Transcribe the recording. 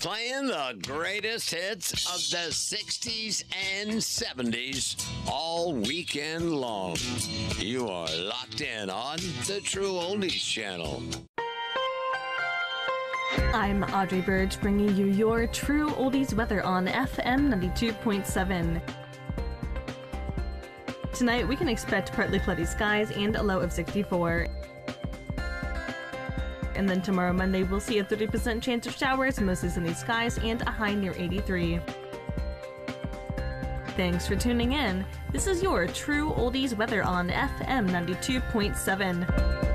Playing the greatest hits of the 60s and 70s all weekend long. You are locked in on the True Oldies Channel. I'm Audrey Burge, bringing you your True Oldies weather on FM 92.7. Tonight, we can expect partly cloudy skies and a low of 64. And then tomorrow, Monday, we'll see a 30% chance of showers, mostly sunny skies, and a high near 83. Thanks for tuning in. This is your True Oldies weather on FM 92.7.